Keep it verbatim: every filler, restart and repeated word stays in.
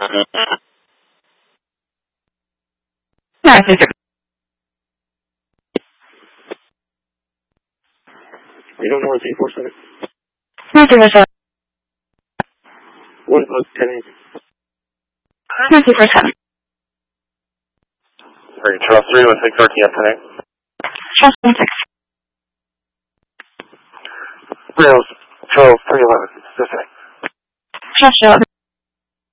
Nine two six. You don't know where eight four seven. Nine two seven. One plus ten eight. Nine two four seven. Sorry, Charles three one six R T F tonight. Charles one six. Rails, Charles three eleven. Specific. Charles eleven.